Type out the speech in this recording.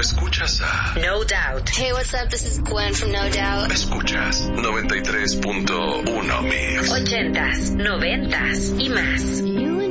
Escuchas a No Doubt. Hey, what's up? This is Gwen from No Doubt. Escuchas 93.1 Mix. 80s, 90s y más.